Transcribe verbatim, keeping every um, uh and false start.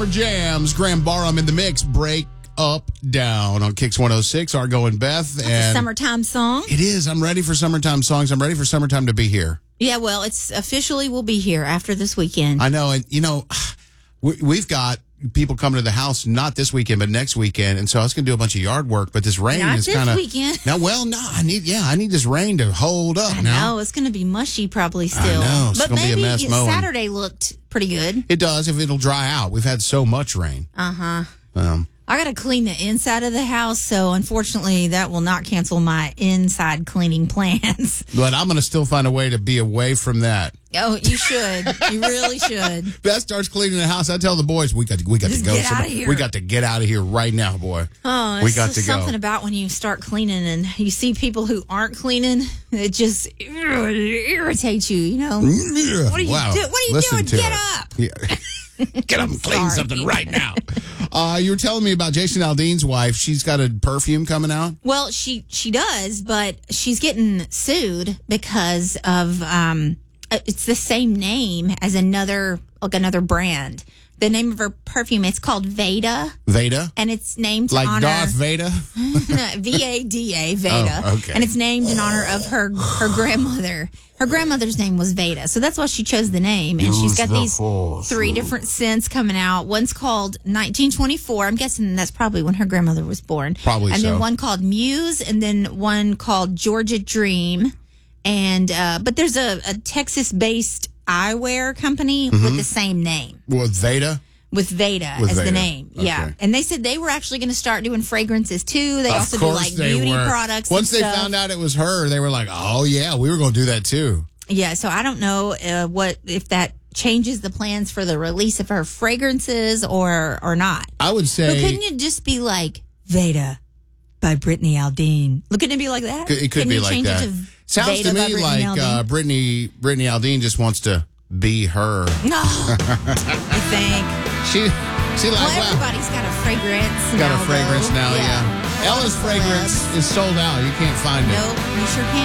Jams, Graham Barham in the mix. Break up, down on Kicks one oh six. Argo and Beth. That's and a summertime song. It is. I'm ready for summertime songs. I'm ready for summertime to be here. Yeah, well, it's officially will be here after this weekend. I know. And, you know, we, we've got people coming to the house, not this weekend, but next weekend. And so I was going to do a bunch of yard work, but this rain Not is this kind of. weekend. No, well, no, I need, yeah, I need this rain to hold up I now. know. It's going to be mushy probably still. I know. It's but gonna be a maybe mess mowing. Saturday looked pretty good. It does if it'll dry out. We've had so much rain. Uh-huh. Um, I got to clean the inside of the house, so unfortunately that will not cancel my inside cleaning plans. but I'm going to still find a way to be away from that. Oh, you should. You really should. Beth starts cleaning the house. I tell the boys, we got to, we got Just to go. get outta somewhere. here. We got to get out of here right now, boy. Oh, we it's got just to go. something about when you start cleaning and you see people who aren't cleaning, it just irritates you, you know? What are you, wow. do- what are you Listen doing? to Get it. up. Yeah. Get up and clean Sorry. something right now. Uh, you were telling me about Jason Aldean's wife. She's got a perfume coming out. Well, she she does, but she's getting sued because of um, it's the same name as another like another brand. The name of her perfume, it's called Veda, Veda? and it's named to Like honor Darth Vader? V A D A Veda, Oh, okay. and it's named in honor of her her grandmother. Her grandmother's name was Veda, so that's why she chose the name. And she's got these three different scents coming out. One's called nineteen twenty-four. I'm guessing that's probably when her grandmother was born. Probably and so. then one called Muse, and then one called Georgia Dream. And uh, but there's a, a Texas-based eyewear company Mm-hmm. with the same name. With Veda? With Veda With as Veda. the name, yeah. Okay. And they said they were actually going to start doing fragrances too. They Of also do course like they beauty were. products. Once and they stuff. found out it was her, they were like, oh, yeah, we were going to do that too. Yeah, so I don't know uh, what if that changes the plans for the release of her fragrances or or not. I would But say couldn't it just be like Veda by Brittany Aldean? Look, couldn't it be like that? it could Couldn't be you like change that. It to Sounds Veda to by me Brittany like Aldean? uh, Brittany, Brittany Aldean just wants to be her. No, you think? She, she like, Well, wow. everybody's got a fragrance. Got now, a fragrance though. now, yeah. A lot Ella's of fragrance celebs. is sold out. You can't find it. Nope, you sure can't.